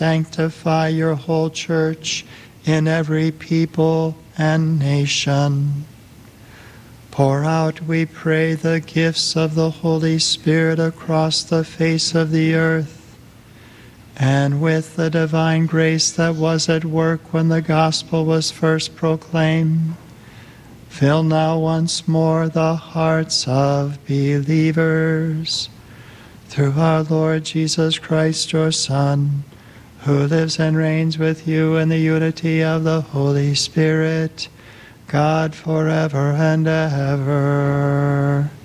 Sanctify your whole church in every people and nation. Pour out, we pray, the gifts of the Holy Spirit across the face of the earth, and with the divine grace that was at work when the gospel was first proclaimed, fill now once more the hearts of believers. Through our Lord Jesus Christ, your Son, who lives and reigns with you in the unity of the Holy Spirit, God forever and ever.